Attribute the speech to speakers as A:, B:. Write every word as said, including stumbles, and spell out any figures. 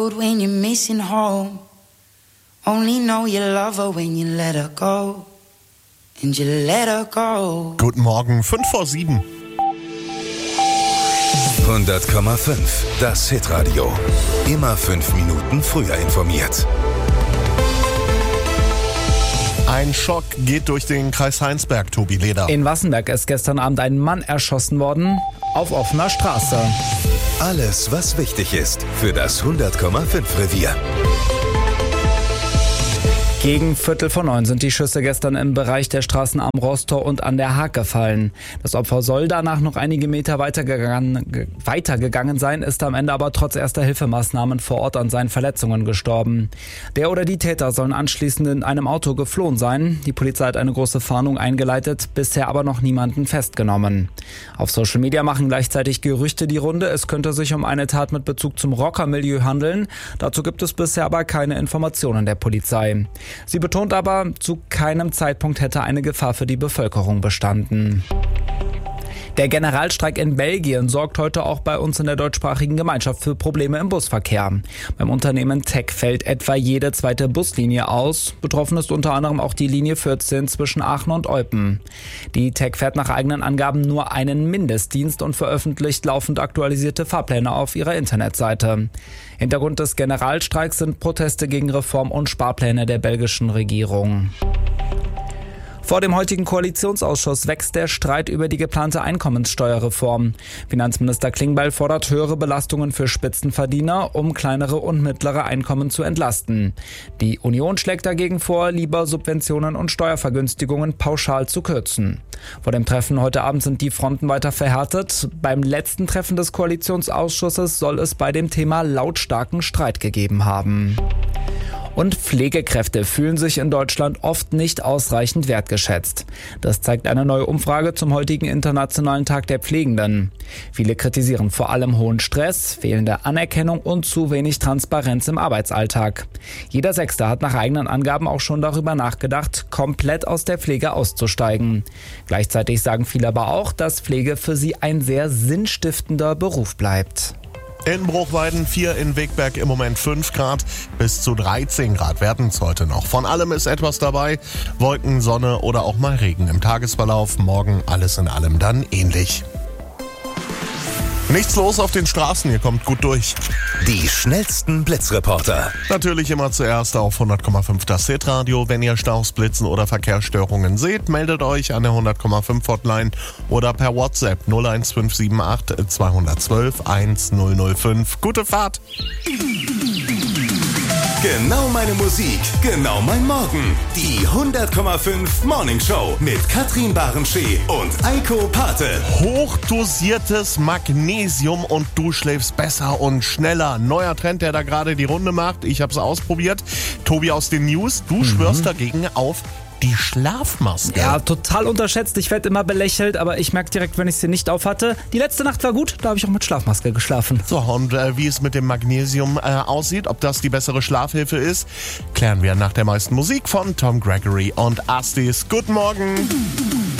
A: When you're missing home, only know you love her when you let her go, and you let her go.
B: Guten Morgen, fünf vor sieben.
C: hundert Komma fünf, das Hitradio. Immer fünf Minuten früher informiert.
B: Ein Schock geht durch den Kreis Heinsberg, Tobi Leder.
D: In Wassenberg ist gestern Abend ein Mann erschossen worden, auf offener Straße.
C: Alles, was wichtig ist für das hundert Komma fünf Revier.
D: Gegen Viertel vor neun sind die Schüsse gestern im Bereich der Straßen am Rosstor und an der Haag gefallen. Das Opfer soll danach noch einige Meter weitergegangen, weitergegangen sein, ist am Ende aber trotz erster Hilfemaßnahmen vor Ort an seinen Verletzungen gestorben. Der oder die Täter sollen anschließend in einem Auto geflohen sein. Die Polizei hat eine große Fahndung eingeleitet, bisher aber noch niemanden festgenommen. Auf Social Media machen gleichzeitig Gerüchte die Runde, es könnte sich um eine Tat mit Bezug zum Rockermilieu handeln. Dazu gibt es bisher aber keine Informationen der Polizei. Sie betont aber, zu keinem Zeitpunkt hätte eine Gefahr für die Bevölkerung bestanden. Der Generalstreik in Belgien sorgt heute auch bei uns in der deutschsprachigen Gemeinschaft für Probleme im Busverkehr. Beim Unternehmen Tech fällt etwa jede zweite Buslinie aus. Betroffen ist unter anderem auch die Linie vierzehn zwischen Aachen und Eupen. Die Tech fährt nach eigenen Angaben nur einen Mindestdienst und veröffentlicht laufend aktualisierte Fahrpläne auf ihrer Internetseite. Hintergrund des Generalstreiks sind Proteste gegen Reform- und Sparpläne der belgischen Regierung. Vor dem heutigen Koalitionsausschuss wächst der Streit über die geplante Einkommenssteuerreform. Finanzminister Klingbeil fordert höhere Belastungen für Spitzenverdiener, um kleinere und mittlere Einkommen zu entlasten. Die Union schlägt dagegen vor, lieber Subventionen und Steuervergünstigungen pauschal zu kürzen. Vor dem Treffen heute Abend sind die Fronten weiter verhärtet. Beim letzten Treffen des Koalitionsausschusses soll es bei dem Thema lautstarken Streit gegeben haben. Und Pflegekräfte fühlen sich in Deutschland oft nicht ausreichend wertgeschätzt. Das zeigt eine neue Umfrage zum heutigen Internationalen Tag der Pflegenden. Viele kritisieren vor allem hohen Stress, fehlende Anerkennung und zu wenig Transparenz im Arbeitsalltag. Jeder Sechste hat nach eigenen Angaben auch schon darüber nachgedacht, komplett aus der Pflege auszusteigen. Gleichzeitig sagen viele aber auch, dass Pflege für sie ein sehr sinnstiftender Beruf bleibt.
B: In Bruchweiden vier, in Wegberg im Moment fünf Grad, bis zu dreizehn Grad werden es heute noch. Von allem ist etwas dabei, Wolken, Sonne oder auch mal Regen im Tagesverlauf. Morgen alles in allem dann ähnlich. Nichts los auf den Straßen, ihr kommt gut durch.
C: Die schnellsten Blitzreporter.
B: Natürlich immer zuerst auf hundert Komma fünf das Hitradio. Wenn ihr Staus, Blitzen oder Verkehrsstörungen seht, meldet euch an der hundert Komma fünf Hotline oder per WhatsApp null eins fünf sieben acht zwei eins zwei eins null null fünf. Gute Fahrt!
C: Genau meine Musik, genau mein Morgen. Die hundert Komma fünf Morning Show mit Katrin Barenschee und Eiko Pate.
B: Hochdosiertes Magnesium und du schläfst besser und schneller. Neuer Trend, der da gerade die Runde macht. Ich habe es ausprobiert. Tobi aus den News, du mhm. schwörst dagegen auf die Schlafmaske.
D: Ja, total unterschätzt. Ich werde immer belächelt, aber ich merke direkt, wenn ich sie nicht auf hatte. Die letzte Nacht war gut, da habe ich auch mit Schlafmaske geschlafen.
B: So, und äh, wie es mit dem Magnesium äh, aussieht, ob das die bessere Schlafhilfe ist, klären wir nach der meisten Musik von Tom Gregory und Astis. Guten Morgen!